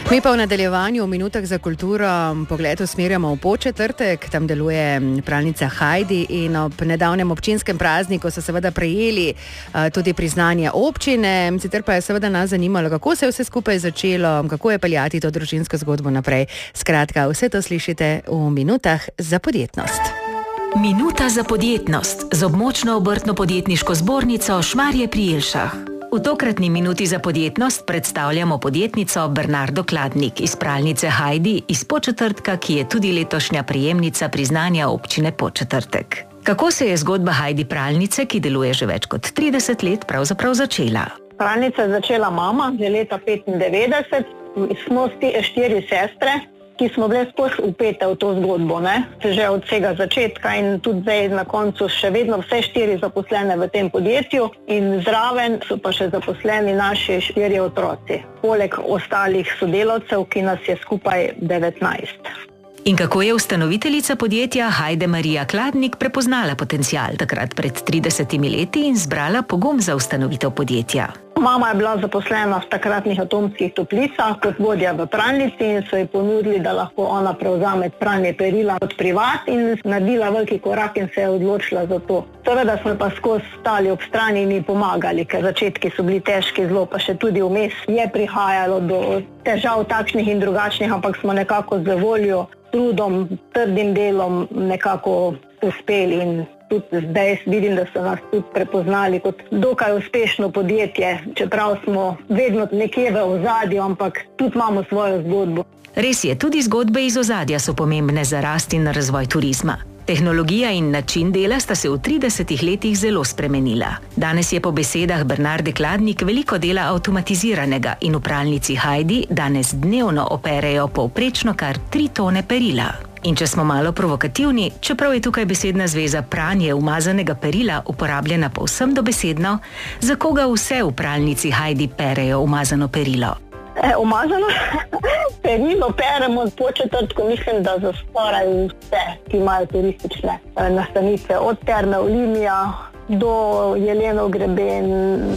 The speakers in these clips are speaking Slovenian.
Mi pa v nadaljevanju v minutah za kulturo pogled usmerjamo v Podčetrtek, tam deluje pralnica Hajdi in ob nedavnem občinskem prazniku so seveda prejeli tudi priznanje občine, sicer pa je seveda nas zanimalo, kako se je vse skupaj začelo, kako je peljati to družinsko zgodbo naprej. Skratka, vse to slišite v minutah za podjetnost. Minuta za podjetnost z območno obrtno-podjetniško zbornico Šmarje pri Jelšah. V tokratni minuti za podjetnost predstavljamo podjetnico Bernardo Kladnik iz pralnice Hajdi iz Podčetrtka, ki je tudi letošnja prejemnica priznanja občine Podčetrtek. Kako se je zgodba Hajdi pralnice, ki deluje že več kot 30 let, pravzaprav začela? Pralnica je začela mama že leta 1995. Smo 4 sestre, ki smo bile sploh upete v to zgodbo, že od vsega začetka in tudi zdaj na koncu še vedno vse 4 zaposlene v tem podjetju in zraven so pa še zaposleni naši 4 otroci, poleg ostalih sodelavcev, ki nas je skupaj 19. In kako je ustanoviteljica podjetja Hajde Marija Kladnik prepoznala potencial takrat pred 30 leti in zbrala pogum za ustanovitev podjetja? Mama je bila zaposlena v takratnih atomskih toplicah kot vodja v pralnici in so ji ponudili, da lahko ona prevzame pranje perila od privat in naredila veliki korak in se je odločila za to. Seveda smo pa skozi stali ob strani in ji pomagali, ker začetki so bili težki zelo, pa še tudi vmes je prihajalo do težav takšnih in drugačnih, ampak smo nekako z voljo, trudom, trdim delom nekako uspeli in tudi zdaj vidim, da so nas tudi prepoznali kot dokaj uspešno podjetje, čeprav smo vedno nekje v ozadju, ampak tudi imamo svojo zgodbo. Res je, tudi zgodbe iz ozadja so pomembne za rast in razvoj turizma. Tehnologija in način dela sta se v 30 letih zelo spremenila. Danes je po besedah Bernarde Kladnik veliko dela avtomatiziranega in v pralnici Hajdi danes dnevno operejo povprečno kar 3 tone perila. In če smo malo provokativni, čeprav je tukaj besedna zveza pranje umazanega perila uporabljena povsem dobesedno, za koga vse v pralnici Hajdi perejo umazano perilo? Umazano perilo peremo po Četrtku, mislim, da za skoraj vse, ki imajo turistične nastanitve, od Terme Olimija do Jelenov greben,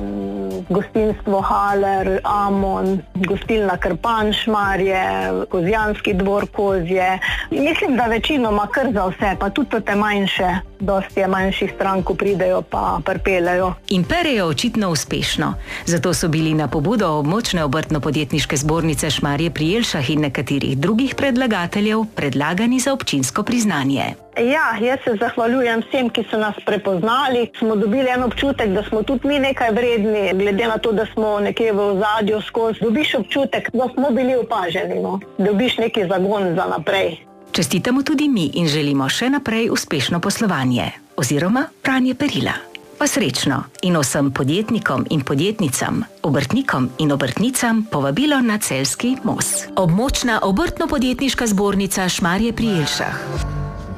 gostinstvo Haler, Amon, gostilna Krpan, Šmarje, Kozjanski dvor, Kozje. Mislim, da večinoma kar za vse, pa tudi te manjše, dosti je manjših stran, ko pridejo pa pripeljejo. In perejo očitno uspešno. Zato so bili na pobudo območne obrtno-podjetniške zbornice Šmarje pri Jelšah in nekaterih drugih predlagateljev predlagani za občinsko priznanje. Ja, jaz se zahvaljujem vsem, ki so nas prepoznali. Smo dobili en občutek, da smo tudi mi nekaj vredni, glede na to, da smo nekje v ozadju skozi. Dobiš občutek, da smo bili opaženi, dobiš neki zagon za naprej. Čestitamo tudi mi in želimo še naprej uspešno poslovanje oziroma pranje perila. Pa srečno in vsem podjetnikom in podjetnicam, obrtnikom in obrtnicam povabilo na Celjski most. Območna obrtno-podjetniška zbornica Šmarje pri Jelšah.